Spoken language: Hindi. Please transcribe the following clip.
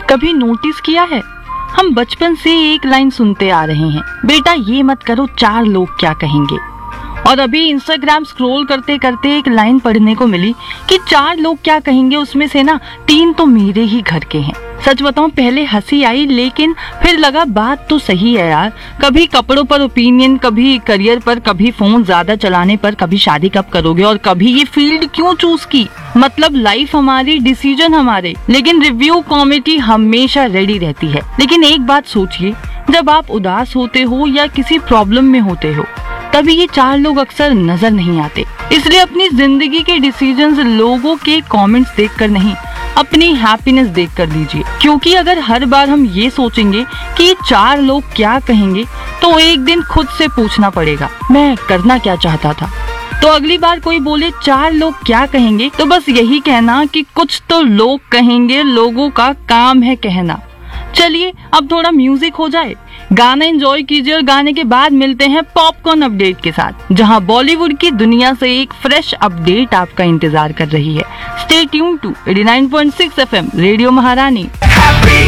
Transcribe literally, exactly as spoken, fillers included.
कभी नोटिस किया है, हम बचपन से एक लाइन सुनते आ रहे हैं, बेटा ये मत करो चार लोग क्या कहेंगे। और अभी इंस्टाग्राम स्क्रॉल करते करते एक लाइन पढ़ने को मिली कि चार लोग क्या कहेंगे, उसमें से ना तीन तो मेरे ही घर के हैं। सच बताऊं, पहले हंसी आई, लेकिन फिर लगा बात तो सही है यार। कभी कपड़ों पर ओपिनियन, कभी करियर पर, कभी फोन ज्यादा चलाने पर, कभी शादी कब करोगे और कभी ये फील्ड क्यों चूज की। मतलब लाइफ हमारी, डिसीजन हमारे, लेकिन रिव्यू कमेटी हमेशा रेडी रहती है। लेकिन एक बात सोचिए, जब आप उदास होते हो या किसी प्रॉब्लम में होते हो, तभी ये चार लोग अक्सर नजर नहीं आते। इसलिए अपनी जिंदगी के डिसीजंस लोगों के कमेंट्स देखकर नहीं, अपनी हैप्पीनेस देखकर लीजिए। क्योंकि अगर हर बार हम ये सोचेंगे कि ये चार लोग क्या कहेंगे, तो एक दिन खुद से पूछना पड़ेगा, मैं करना क्या चाहता था। तो अगली बार कोई बोले चार लोग क्या कहेंगे, तो बस यही कहना कि कुछ तो लोग कहेंगे, लोगों का काम है कहना। चलिए अब थोड़ा म्यूजिक हो जाए, गाना एंजॉय कीजिए और गाने के बाद मिलते हैं पॉपकॉर्न अपडेट के साथ, जहां बॉलीवुड की दुनिया से एक फ्रेश अपडेट आपका इंतजार कर रही है। Stay tune to eighty nine point six F M radio महारानी।